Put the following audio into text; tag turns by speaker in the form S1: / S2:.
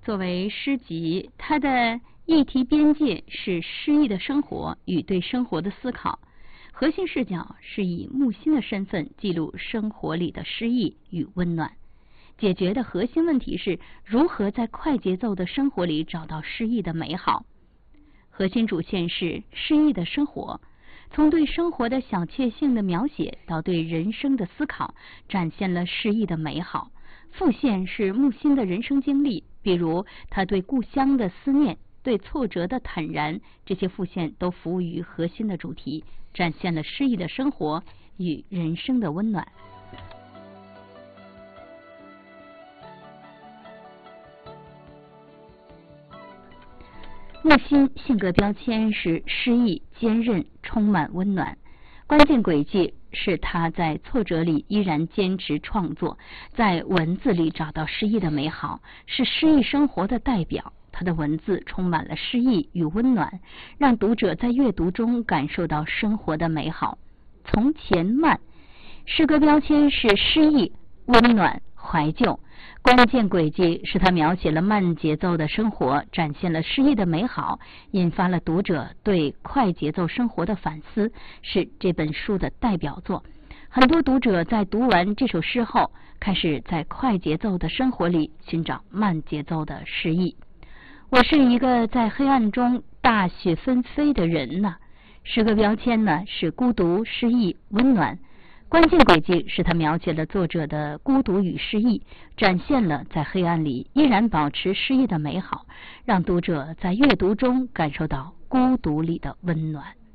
S1: 作为诗集，它的议题边界是诗意的生活与对生活的思考，核心视角是以木心的身份记录生活里的诗意与温暖。解决的核心问题是如何在快节奏的生活里找到诗意的美好。核心主线是诗意的生活，从对生活的小确幸的描写到对人生的思考，展现了诗意的美好。副线是木心的人生经历，比如他对故乡的思念，对挫折的坦然，这些副线都服务于核心的主题，展现了诗意的生活与人生的温暖。木心性格标签是诗意、坚韧、充满温暖。关键轨迹是他在挫折里依然坚持创作，在文字里找到诗意的美好，是诗意生活的代表。他的文字充满了诗意与温暖，让读者在阅读中感受到生活的美好。从前慢，诗歌标签是诗意、温暖、怀旧。关键轨迹是他描写了慢节奏的生活，展现了诗意的美好，引发了读者对快节奏生活的反思，是这本书的代表作。很多读者在读完这首诗后，开始在快节奏的生活里寻找慢节奏的诗意。我是一个在黑暗中大雪纷飞的人呢。诗歌标签呢是孤独、诗意、温暖。关键轨迹是他描写了作者的孤独与诗意，展现了在黑暗里依然保持诗意的美好，让读者在阅读中感受到孤独里的温暖。